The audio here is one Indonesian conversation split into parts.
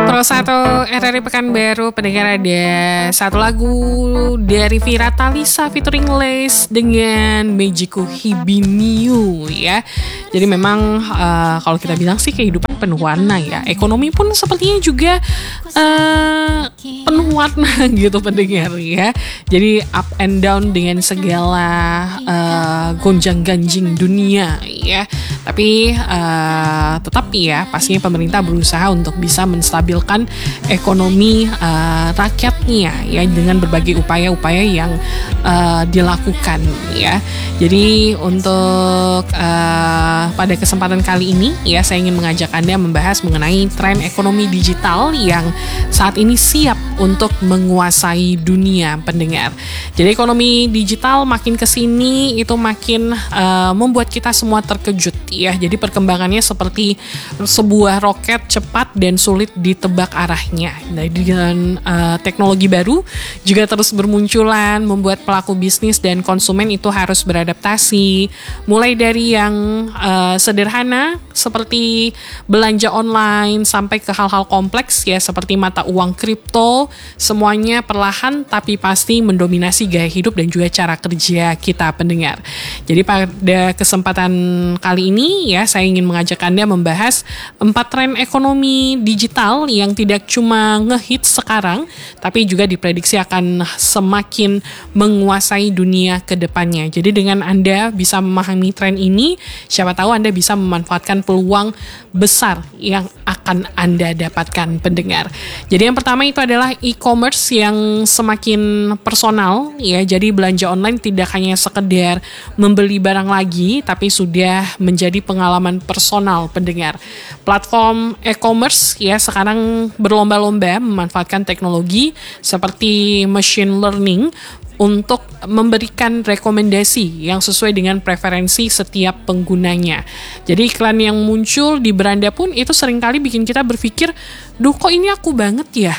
Pro 1 RRI Pekanbaru, pendengar, ada satu lagu dari Vira Talisa featuring Lace dengan Mejiku Hibiniu ya. Jadi memang kalau kita bilang sih kehidupan penuh warna ya. Ekonomi pun sepertinya juga penuh warna gitu pendengar ya. Jadi up and down dengan segala gonjang-ganjing dunia ya. Tapi tetap ya pastinya pemerintah berusaha untuk bisa menstabilkan ekonomi rakyatnya ya dengan berbagai upaya-upaya yang dilakukan ya. Jadi untuk pada kesempatan kali ini ya saya ingin mengajak Anda membahas mengenai tren ekonomi digital yang saat ini siap untuk menguasai dunia pendengar. Jadi ekonomi digital makin kesini itu makin membuat kita semua terkejut ya. Jadi perkembangannya seperti sebuah roket cepat dan sulit ditebak arahnya. Nah, dengan teknologi baru juga terus bermunculan, membuat pelaku bisnis dan konsumen itu harus beradaptasi. Mulai dari yang sederhana seperti belanja online sampai ke hal-hal kompleks ya seperti mata uang kripto, semuanya perlahan tapi pasti mendominasi gaya hidup dan juga cara kerja kita pendengar. Jadi pada kesempatan kali ini ya saya ingin mengajak Anda membahas 4 tren ekonomi digital yang tidak cuma ngehits sekarang tapi juga diprediksi akan semakin menguasai dunia ke depannya. Jadi dengan Anda bisa memahami tren ini, siapa tahu Anda bisa memanfaatkan peluang besar yang akan Anda dapatkan pendengar. Jadi yang pertama itu adalah e-commerce yang semakin personal ya. Jadi belanja online tidak hanya sekedar membeli barang lagi tapi sudah menjadi pengalaman personal pendengar. Platform e-commerce ya sekarang berlomba-lomba memanfaatkan teknologi seperti machine learning untuk memberikan rekomendasi yang sesuai dengan preferensi setiap penggunanya. Jadi iklan yang muncul di beranda pun itu seringkali bikin kita berpikir, duh kok ini aku banget ya?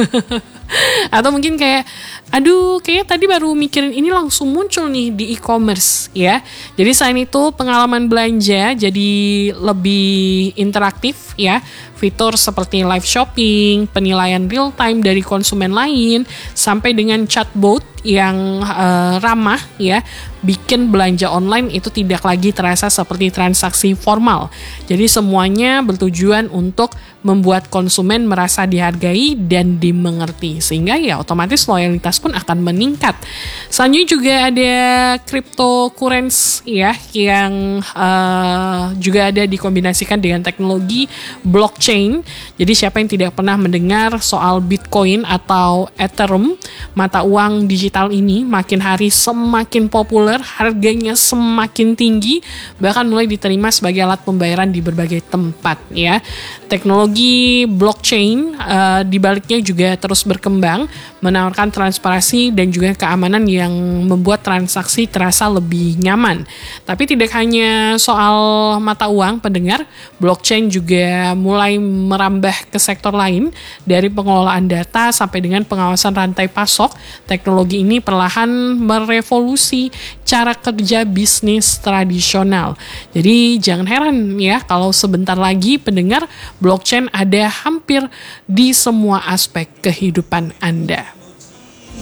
Atau mungkin kayak, aduh kayaknya tadi baru mikirin ini langsung muncul nih di e-commerce ya. Jadi selain itu pengalaman belanja jadi lebih interaktif ya. Fitur seperti live shopping, penilaian real time dari konsumen lain, sampai dengan chatbot yang ramah ya, bikin belanja online itu tidak lagi terasa seperti transaksi formal. Jadi semuanya bertujuan untuk membuat konsumen merasa dihargai dan dimengerti, sehingga ya otomatis loyalitas pun akan meningkat. Selanjutnya juga ada cryptocurrency ya, yang juga ada dikombinasikan dengan teknologi blockchain. Jadi siapa yang tidak pernah mendengar soal Bitcoin atau Ethereum, mata uang digital ini makin hari semakin populer, harganya semakin tinggi, bahkan mulai diterima sebagai alat pembayaran di berbagai tempat ya. Teknologi blockchain dibaliknya juga terus berkembang, menawarkan transparansi dan juga keamanan yang membuat transaksi terasa lebih nyaman. Tapi tidak hanya soal mata uang pendengar, blockchain juga mulai merambah ke sektor lain, dari pengelolaan data sampai dengan pengawasan rantai pasok. Teknologi ini perlahan merevolusi cara kerja bisnis tradisional. Jadi jangan heran ya kalau sebentar lagi pendengar, blockchain ada hampir di semua aspek kehidupan Anda.